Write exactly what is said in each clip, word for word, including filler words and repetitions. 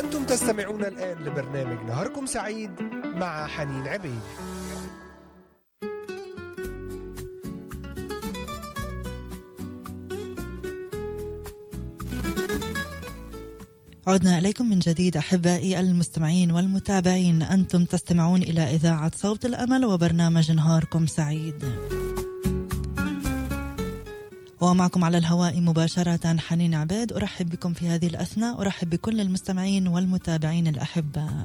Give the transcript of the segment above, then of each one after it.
أنتم تستمعون الآن لبرنامج نهاركم سعيد مع حنين عبيد. عدنا إليكم من جديد أحبائي المستمعين والمتابعين. أنتم تستمعون إلى إذاعة صوت الأمل وبرنامج نهاركم سعيد، ومعكم على الهواء مباشرة حنين عبيد. أرحب بكم في هذه الأثناء، أرحب بكل المستمعين والمتابعين الأحباء،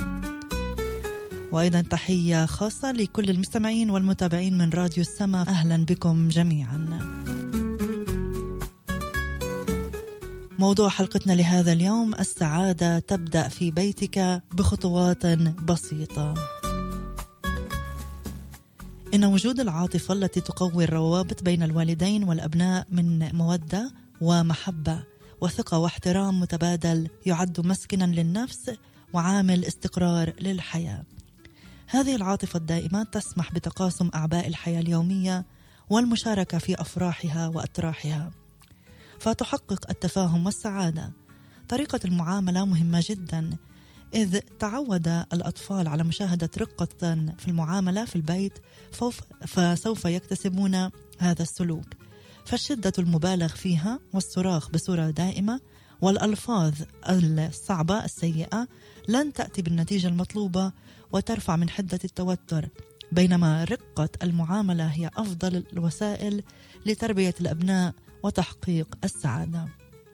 وأيضا تحية خاصة لكل المستمعين والمتابعين من راديو السماء. أهلا بكم جميعا. موضوع حلقتنا لهذا اليوم: السعادة تبدأ في بيتك بخطوات بسيطة. إن وجود العاطفة التي تقوي الروابط بين الوالدين والأبناء من مودة ومحبة وثقة واحترام متبادل يعد مسكنا للنفس وعامل استقرار للحياة. هذه العاطفة الدائمة تسمح بتقاسم أعباء الحياة اليومية والمشاركة في أفراحها وأتراحها، فتحقق التفاهم والسعادة. طريقة المعاملة مهمة جدا، إذ تعود الأطفال على مشاهدة رقة في المعاملة في البيت فسوف يكتسبون هذا السلوك. فالشدة المبالغ فيها والصراخ بصورة دائمة والألفاظ الصعبة السيئة لن تأتي بالنتيجة المطلوبة وترفع من حدة التوتر، بينما رقة المعاملة هي أفضل الوسائل لتربية الأبناء وتحقيق السعادة.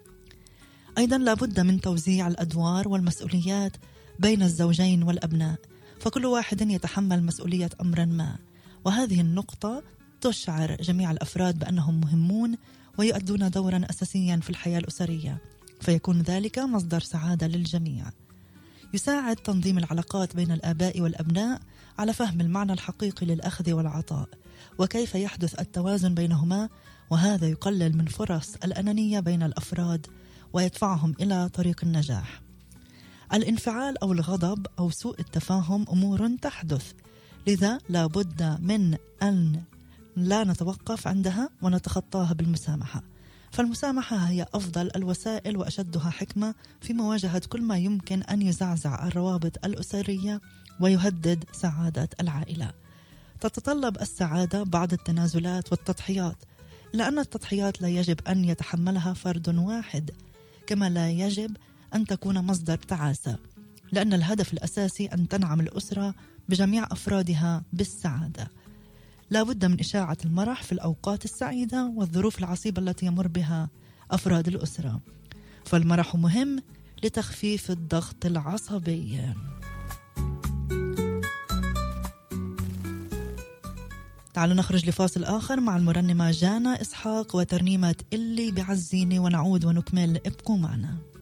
أيضا لابد من توزيع الأدوار والمسؤوليات بين الزوجين والأبناء، فكل واحد يتحمل مسؤولية أمر ما، وهذه النقطة تشعر جميع الأفراد بأنهم مهمون ويؤدون دورا أساسيا في الحياة الأسرية، فيكون ذلك مصدر سعادة للجميع. يساعد تنظيم العلاقات بين الآباء والأبناء على فهم المعنى الحقيقي للأخذ والعطاء وكيف يحدث التوازن بينهما، وهذا يقلل من فرص الأنانية بين الأفراد ويدفعهم إلى طريق النجاح. الانفعال أو الغضب أو سوء التفاهم أمور تحدث، لذا لا بد من أن لا نتوقف عندها ونتخطاها بالمسامحة، فالمسامحة هي أفضل الوسائل وأشدها حكمة في مواجهة كل ما يمكن أن يزعزع الروابط الأسرية ويهدد سعادة العائلة. تتطلب السعادة بعض التنازلات والتضحيات، لأن التضحيات لا يجب أن يتحملها فرد واحد، كما لا يجب أن تكون مصدر تعاسة، لأن الهدف الأساسي أن تنعم الأسرة بجميع أفرادها بالسعادة. لا بد من إشاعة المرح في الأوقات السعيدة والظروف العصيبة التي يمر بها أفراد الأسرة، فالمرح مهم لتخفيف الضغط العصبي. تعالوا نخرج لفاصل آخر مع المرنمة جانا إسحاق وترنيمة اللي بعزيني، ونعود ونكمل. ابقوا معنا.